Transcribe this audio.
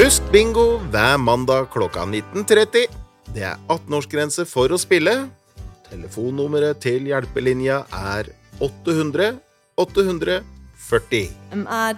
Husk bingo hver mandag klokka 19:30. Det 18-årsgrense for å spille. Telefonnummeret til hjelpelinja 800 840. Am I